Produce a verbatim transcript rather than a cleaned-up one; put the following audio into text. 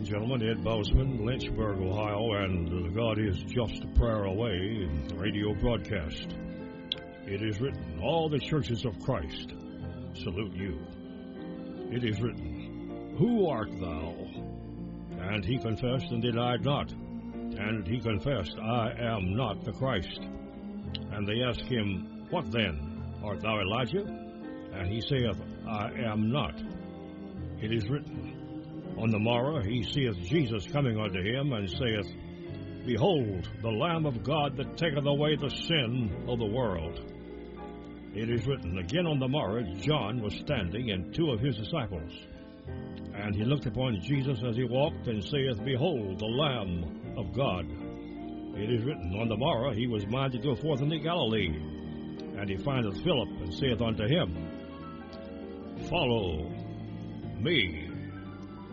gentlemen, Ed Bousman, Lynchburg, Ohio, and God is just a prayer away radio broadcast. It is written, all the churches of Christ salute you. It is written, who art thou? And he confessed and denied not. And he confessed, I am not the Christ. And they asked him, what then? Art thou Elijah? And he saith, I am not. It is written, on the morrow he seeth Jesus coming unto him, and saith, behold, the Lamb of God that taketh away the sin of the world. It is written, again on the morrow John was standing, and two of his disciples. And he looked upon Jesus as he walked, and saith, behold, the Lamb of God. It is written, on the morrow he was minded to go forth into Galilee. And he findeth Philip, and saith unto him, follow me.